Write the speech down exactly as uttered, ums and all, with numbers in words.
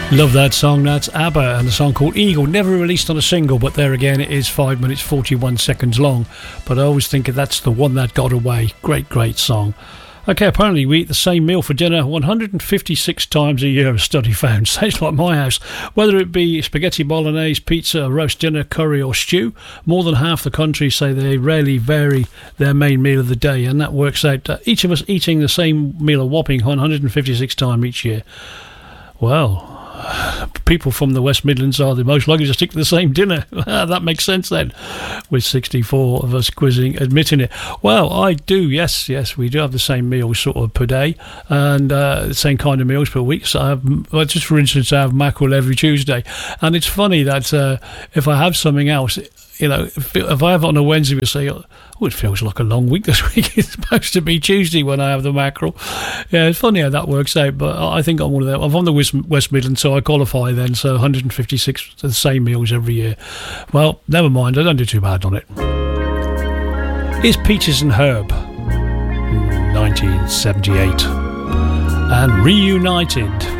Love that song. That's ABBA and the song called Eagle, never released on a single, but there again it is five minutes forty-one seconds long, but I always think that's the one that got away. Great great song. Okay, apparently we eat the same meal for dinner one hundred fifty-six times a year, a study found. Sounds like my house. Whether it be spaghetti bolognese, pizza, roast dinner, curry or stew, more than half the country say they rarely vary their main meal of the day, and that works out uh, each of us eating the same meal a whopping one hundred fifty-six times each year. Well, people from the West Midlands are the most likely to stick to the same dinner. That makes sense then, with sixty-four of us quizzing admitting it. Well, I do, yes, yes, we do have the same meals sort of per day, and uh, the same kind of meals per week. So I have, well, just for instance, I have mackerel every Tuesday, and it's funny that uh, if I have something else, you know, if, if I have it on a Wednesday, we say, oh, it feels like a long week this week. It's supposed to be Tuesday when I have the mackerel. Yeah, it's funny how that works out, but I think I'm one of them. I'm from the West, West Midlands, so I qualify then, so one hundred fifty-six the same meals every year. Well, never mind, I don't do too bad on it. Here's Peaches and Herb, nineteen seventy-eight, and Reunited.